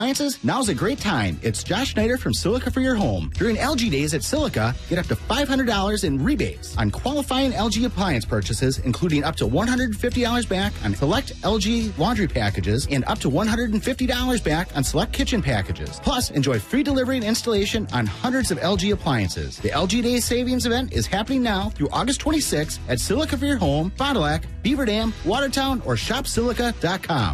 Appliances, now's a great time. It's Josh Schneider from Silica for your home. During LG Days at Silica, get up to $500 in rebates on qualifying LG appliance purchases, including up to $150 back on select LG laundry packages and up to $150 back on select kitchen packages. Plus, enjoy free delivery and installation on hundreds of LG appliances. The LG Days Savings event is happening now through August 26th at Silica for your home, Fond du Lac, Beaver Dam, Watertown, or shopsilica.com.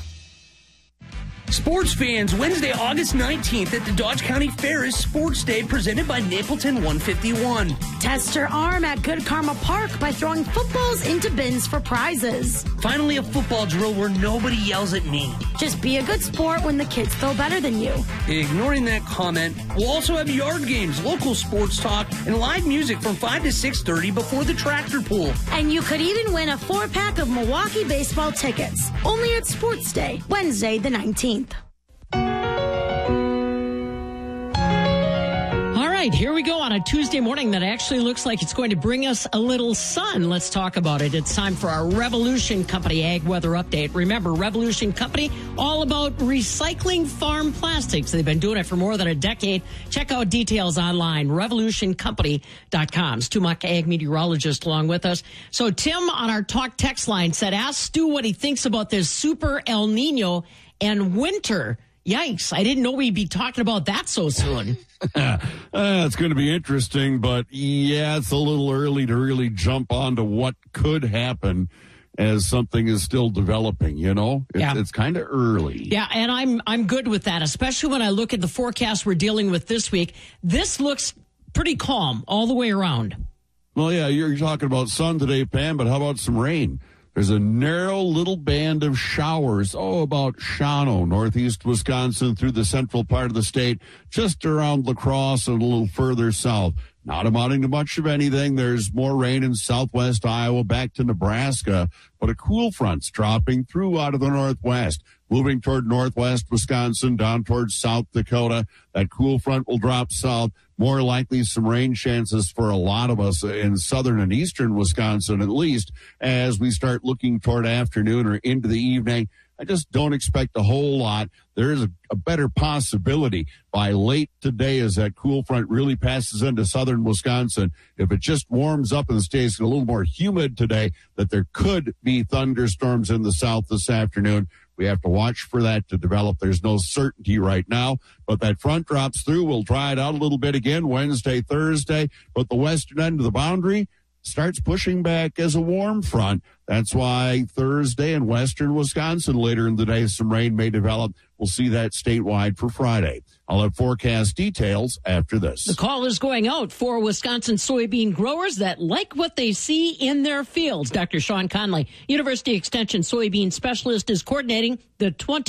Sports fans, Wednesday, August 19th at the Dodge County Fair is Sports Day presented by Napleton 151. Test your arm at Good Karma Park by throwing footballs into bins for prizes. Finally, a football drill where nobody yells at me. Just be a good sport when the kids throw better than you. Ignoring that comment, we'll also have yard games, local sports talk, and live music from 5 to 6:30 before the tractor pull. And you could even win a 4-pack of Milwaukee baseball tickets. Only at Sports Day, Wednesday the 19th. All right, here we go on a Tuesday morning that actually looks like it's going to bring us a little sun. Let's talk about it. It's time for our Revolution Company Ag Weather Update. Remember, Revolution Company, all about recycling farm plastics. They've been doing it for more than a decade. Check out details online, revolutioncompany.com. Stu Muck, ag meteorologist, along with us. So Tim on our talk text line said, ask Stu what he thinks about this super El Nino and winter. Yikes, I didn't know we'd be talking about that so soon. It's going to be interesting, but yeah, it's a little early to really jump onto what could happen as something is still developing, you know? It's kind of early. Yeah, and I'm good with that, especially when I look at the forecast we're dealing with this week. This looks pretty calm all the way around. Well, yeah, you're talking about sun today, Pam, but how about some rain? There's a narrow little band of showers, about Shawano, northeast Wisconsin, through the central part of the state, just around La Crosse and a little further south. Not amounting to much of anything. There's more rain in southwest Iowa back to Nebraska, but a cool front's dropping through out of the northwest, moving toward northwest Wisconsin, down towards South Dakota. That cool front will drop south. More likely some rain chances for a lot of us in southern and eastern Wisconsin, at least, as we start looking toward afternoon or into the evening. I just don't expect a whole lot. There is a better possibility by late today as that cool front really passes into southern Wisconsin. If it just warms up and stays a little more humid today, that there could be thunderstorms in the south this afternoon. We have to watch for that to develop. There's no certainty right now, but that front drops through. We'll dry it out a little bit again Wednesday, Thursday, but the western end of the boundary starts pushing back as a warm front. That's why Thursday in western Wisconsin later in the day, some rain may develop. We'll see that statewide for Friday. I'll have forecast details after this. The call is going out for Wisconsin soybean growers that like what they see in their fields. Dr. Sean Conley, University Extension soybean specialist, is coordinating the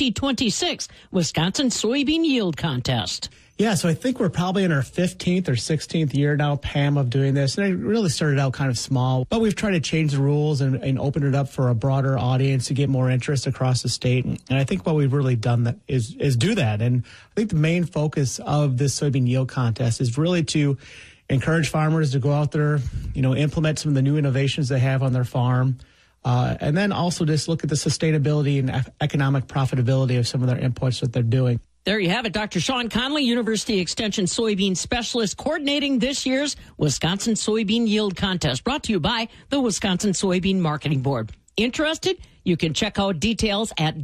2026 Wisconsin Soybean Yield Contest. Yeah, so I think we're probably in our 15th or 16th year now, Pam, of doing this. And it really started out kind of small, but we've tried to change the rules and open it up for a broader audience to get more interest across the state. And I think what we've really done that is do that. And I think the main focus of this soybean yield contest is really to encourage farmers to go out there, implement some of the new innovations they have on their farm. And then also just look at the sustainability and economic profitability of some of their inputs that they're doing. There you have it, Dr. Sean Conley, University Extension soybean specialist, coordinating this year's Wisconsin Soybean Yield Contest, brought to you by the Wisconsin Soybean Marketing Board. Interested? You can check out details at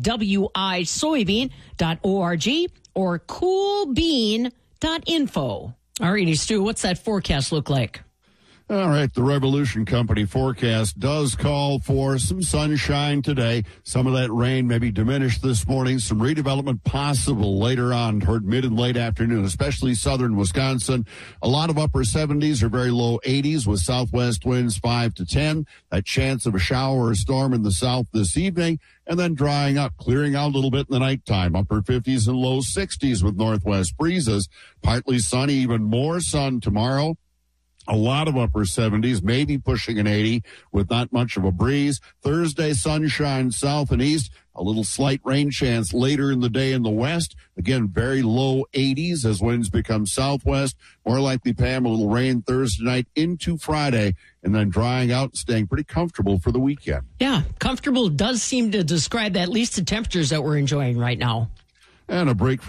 wisoybean.org or coolbean.info. All righty, Stu, what's that forecast look like? All right, the Revolution Company forecast does call for some sunshine today. Some of that rain may be diminished this morning. Some redevelopment possible later on toward mid and late afternoon, especially southern Wisconsin. A lot of upper 70s or very low 80s with southwest winds 5 to 10. That chance of a shower or storm in the south this evening, and then drying up, clearing out a little bit in the nighttime. Upper 50s and low 60s with northwest breezes. Partly sunny, even more sun tomorrow. A lot of upper 70s, maybe pushing an 80 with not much of a breeze. Thursday, sunshine south and east. A little slight rain chance later in the day in the west. Again, very low 80s as winds become southwest. More likely, Pam, a little rain Thursday night into Friday, and then drying out and staying pretty comfortable for the weekend. Yeah, comfortable does seem to describe at least the temperatures that we're enjoying right now. And a break